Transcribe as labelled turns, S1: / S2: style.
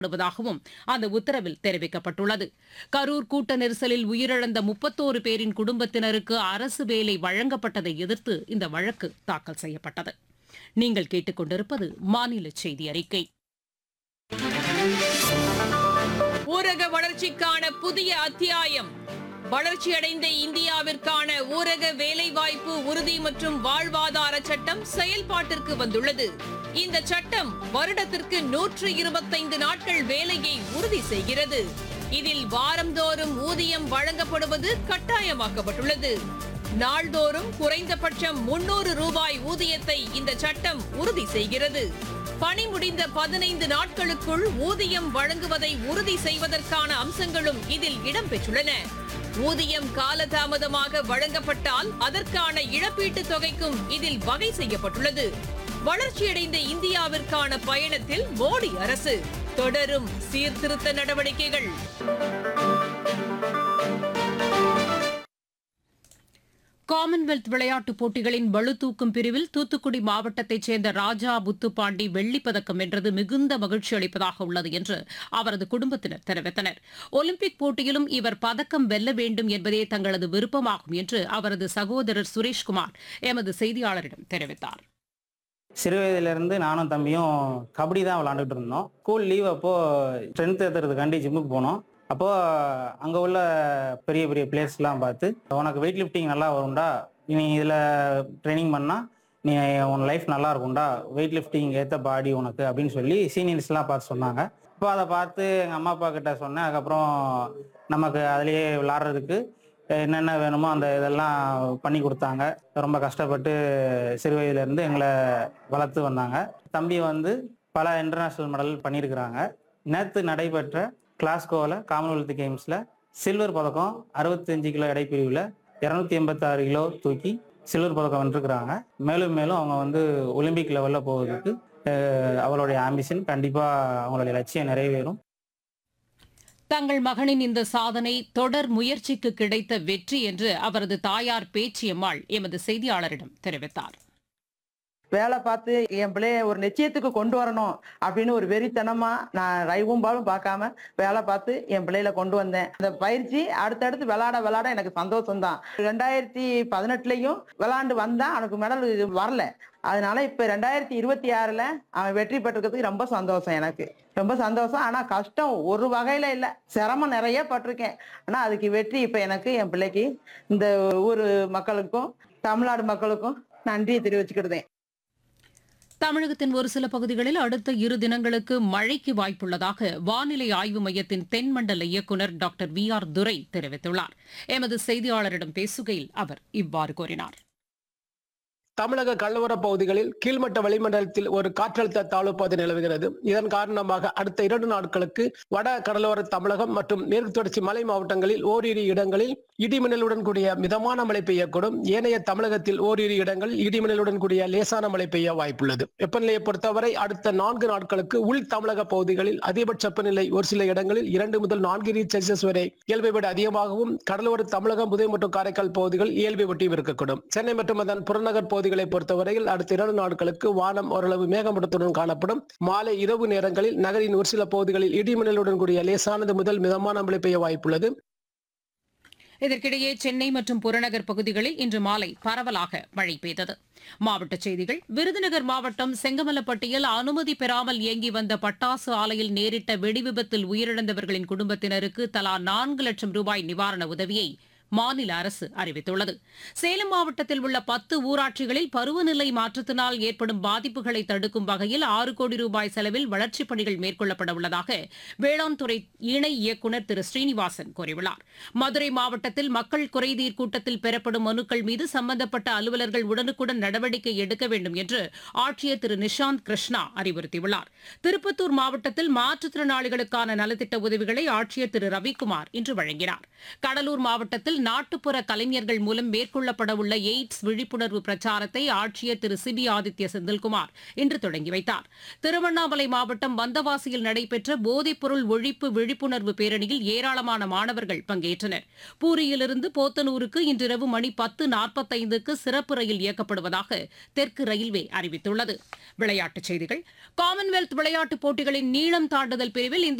S1: வருவதாகவும் அந்த உத்தரவில் தெரிவிக்கப்பட்டுள்ளது. கரூர் கூட்ட நெரிசலில் உயிரிழந்த 31 பேரின் குடும்பத்தினருக்கு அரசு வேலை வழங்கப்பட்டதை எதிர்த்து இந்த வழக்கு தாக்கல் செய்யப்பட்டது. நீங்கள் கேட்டுக்கொண்டிருப்பது மாநில செய்தி அறிக்கை. ஊரக வளர்ச்சிக்கான புதிய அத்தியாயம். வளர்ச்சியடைந்த இந்தியாவிற்கான ஊரக வேலைவாய்ப்பு உறுதி மற்றும் வாழ்வாதார சட்டம் செயல்பாட்டிற்கு வந்துள்ளது. இந்த சட்டம் வருடத்திற்கு 125 நாட்கள் வேலையை உறுதி செய்கிறது. இதில் வாரந்தோறும் ஊதியம் வழங்கப்படுவது கட்டாயமாக்கப்பட்டுள்ளது. நாள்தோறும் குறைந்தபட்சம் 300 ரூபாய் ஊதியத்தை இந்த சட்டம் உறுதி செய்கிறது. பணி முடிந்த 15 நாட்களுக்குள் ஊதியம் வழங்குவதை உறுதி செய்வதற்கான அம்சங்களும் இதில் இடம்பெற்றுள்ளன. ஊதியம் காலதாமதமாக வழங்கப்பட்டால் அதற்கான இழப்பீட்டுத் தொகைக்கும் இதில் வகை செய்யப்பட்டுள்ளது. வளர்ச்சியடைந்த இந்தியாவிற்கான பயணத்தில் மோடி அரசு தொடரும் சீர்திருத்த நடவடிக்கைகள். காமன்வெல்த் விளையாட்டுப் போட்டிகளின் பளுதூக்கும் பிரிவில் தூத்துக்குடி மாவட்டத்தைச் சேர்ந்த ராஜா புத்துப்பாண்டி வெள்ளிப்பதக்கம் வென்றது மிகுந்த மகிழ்ச்சி அளிப்பதாக உள்ளது என்று அவரது குடும்பத்தினர் தெரிவித்தனர். ஒலிம்பிக் போட்டியிலும் இவர் பதக்கம் வெல்ல வேண்டும் என்பதே தங்களது விருப்பமாகும் என்று அவரது சகோதரர் சுரேஷ்குமார் எமது செய்தியாளரிடம் தெரிவித்தார்.
S2: சிறு வயதிலிருந்து நானும் தம்பியும் கபடி தான் விளாண்டுட்டு இருந்தோம். ஸ்கூல் லீவ் அப்போது ஸ்ட்ரென்த் ஏற்றுறதுக்காண்டி ஜிம்முக்கு போனோம். அப்போது அங்கே உள்ள பெரிய பெரிய பிளேயர்ஸ்லாம் பார்த்து, உனக்கு வெயிட் லிஃப்டிங் நல்லா வரும்டா, நீ இதில் ட்ரைனிங் பண்ணால் நீ உன் லைஃப் நல்லா இருக்கும்டா, வெயிட் லிஃப்டிங் ஏற்ற பாடி உனக்கு அப்படின்னு சொல்லி சீனியர்ஸ்லாம் பார்த்து சொன்னாங்க. இப்போ அதை பார்த்து எங்கள் அம்மா அப்பா கிட்ட சொன்னேன். அதுக்கப்புறம் நமக்கு அதிலேயே விளாட்றதுக்கு என்னென்ன வேணுமோ அந்த இதெல்லாம் பண்ணி கொடுத்தாங்க. ரொம்ப கஷ்டப்பட்டு சிறு வயதிலேருந்து எங்களை வளர்த்து வந்தாங்க. தம்பி வந்து பல இன்டர்நேஷ்னல் மெடல் பண்ணியிருக்கிறாங்க. நேற்று நடைபெற்ற கிளாஸ்கோவில் காமன்வெல்த் கேம்ஸில் சில்வர் பதக்கம் 65 கிலோ எடைப்பிரிவில் 286 கிலோ தூக்கி சில்வர் பதக்கம் வென்றிருக்கிறாங்க. மேலும் மேலும் அவங்க வந்து ஒலிம்பிக் லெவலில் போவதற்கு அவளுடைய ஆம்பிஷன் கண்டிப்பாக அவங்களுடைய லட்சியம் நிறைவேறும்.
S1: தங்கள் மகனின் இந்த சாதனை தொடர் முயற்சிக்கு கிடைத்த வெற்றி என்று அவரது தாயார் பேச்சியம்மாள் எமது செய்தியாளரிடம் தெரிவித்தார்.
S3: வேலை பார்த்து என் பிள்ளைய ஒரு நிச்சயத்துக்கு கொண்டு வரணும் அப்படின்னு ஒரு வெறித்தனமா நான் ரைவும் பாலும் பார்க்காம வேலை பார்த்து என் பிள்ளையில கொண்டு வந்தேன். அந்த பயிற்சி அடுத்தடுத்து விளாட எனக்கு சந்தோஷம் தான். 2018 விளாண்டு வந்தான், அவனுக்கு மெடல் வரல. அதனால இப்ப 2026 அவன் வெற்றி பெற்றிருக்கிறதுக்கு ரொம்ப சந்தோஷம். எனக்கு ரொம்ப சந்தோஷம். ஆனா கஷ்டம் ஒரு வகையில இல்ல, சிரமம் நிறைய பட்டிருக்கேன். ஆனா அதுக்கு வெற்றி இப்ப எனக்கு, என் பிள்ளைக்கு, இந்த ஊர் மக்களுக்கும் தமிழ்நாடு மக்களுக்கும் நன்றியை தெரிவிச்சுக்கிட்டேன்.
S1: தமிழகத்தின் ஒரு சில பகுதிகளில் அடுத்த 2 தினங்களுக்கு மழைக்கு வாய்ப்புள்ளதாக வானிலை ஆய்வு மையத்தின் தென்மண்டல இயக்குநர் டாக்டர் VR துரை தெரிவித்துள்ளார். எமது செய்தியாளரிடம் பேசுகையில் அவர் இவ்வாறு கூறினார்.
S4: தமிழக கடலோர பகுதிகளில் கீழ்மட்ட வளிமண்டலத்தில் ஒரு காற்றழுத்த தாழ்வு பாதை நிலவுகிறது. இதன் காரணமாக அடுத்த 2 நாட்களுக்கு வட கடலோர தமிழகம் மற்றும் மேற்கு தொடர்ச்சி மலை மாவட்டங்களில் ஓரிரு இடங்களில் இடிமின்னலுடன் கூடிய மிதமான மழை பெய்யக்கூடும். ஏனைய தமிழகத்தில் ஓரிரு இடங்களில் இடிமின்னலுடன் கூடிய லேசான மழை பெய்ய வாய்ப்புள்ளது. வெப்பநிலையை பொறுத்தவரை அடுத்த 4 நாட்களுக்கு உள் தமிழக பகுதிகளில் அதிகபட்ச வெப்பநிலை ஒரு சில இடங்களில் 2 முதல் 4 டிகிரி செல்சியஸ் வரை இயல்பை விட அதிகமாகவும், கடலோர தமிழகம், புதுவை மற்றும் காரைக்கால் பகுதிகள் இயல்பை ஒட்டியும் இருக்கக்கூடும். சென்னை மற்றும் அதன் புறநகர் பகுதிகளை பொறுத்தவரையில் அடுத்த 2 நாட்களுக்கு வானம் ஓரளவு மேகமூட்டத்துடன் காணப்படும். மாலை இரவு நேரங்களில் நகரின் ஒரு சில பகுதிகளில் இடிமின்னலுடன் கூடிய லேசானது முதல் மிதமான மழை பெய்ய வாய்ப்புள்ளது.
S1: இதற்கிடையே சென்னை மற்றும் புறநகர் பகுதிகளில் இன்று மாலை பரவலாக மழை பெய்தது. மாவட்டச் செய்திகள். விருதுநகர் மாவட்டம் செங்கமலப்பட்டியில் அனுமதி பெறாமல் இயங்கி வந்த பட்டாசு ஆலையில் நேரிட்ட வெடிவிபத்தில் உயிரிழந்தவர்களின் குடும்பத்தினருக்கு தலா 4 லட்சம் ரூபாய் நிவாரண உதவியை மாநில அரசு அறிவித்துள்ளது. சேலம் மாவட்டத்தில் உள்ள 10 ஊராட்சிகளில் பருவநிலை மாற்றத்தினால் ஏற்படும் பாதிப்புகளை தடுக்கும் வகையில் 6 கோடி ரூபாய் செலவில் வளர்ச்சிப் பணிகள் மேற்கொள்ளப்பட உள்ளதாக வேளாண் துறை இணை இயக்குநர் திரு ஸ்ரீனிவாசன் கூறியுள்ளார். மதுரை மாவட்டத்தில் மக்கள் குறைதீர் கூட்டத்தில் பெறப்படும் மனுக்கள் மீது சம்பந்தப்பட்ட அலுவலர்கள் உடனுக்குடன் நடவடிக்கை எடுக்க வேண்டும் என்று ஆட்சியர் திரு நிஷாந்த் கிருஷ்ணா அறிவுறுத்தியுள்ளார். திருப்பத்தூர் மாவட்டத்தில் மாற்றுத்திறனாளிகளுக்கான நலத்திட்ட உதவிகளை ஆட்சியர் திரு ரவிக்குமார் இன்று வழங்கினார். கடலூர் மாவட்டத்தில் நாட்டுப்புற கலைஞர்கள் மூலம் மேற்கொள்ளப்பட உள்ள எய்ட்ஸ் விழிப்புணர்வு பிரச்சாரத்தை ஆட்சியர் திரு சிபி ஆதித்ய செந்தில்குமார் இன்று தொடங்கி வைத்தார். திருவண்ணாமலை மாவட்டம் வந்தவாசியில் நடைபெற்ற போதைப்பொருள் ஒழிப்பு விழிப்புணர்வு பேரணியில் ஏராளமான மாணவர்கள் பங்கேற்றனர். பூரியிலிருந்து போத்தனூருக்கு இன்றிரவு மணி 10:45க்கு சிறப்பு ரயில் இயக்கப்படுவதாக தெற்கு ரயில்வே அறிவித்துள்ளது. விளையாட்டுச் செய்திகள். காமன்வெல்த் விளையாட்டுப் போட்டிகளின் நீளம் தாண்டுதல் பிரிவில்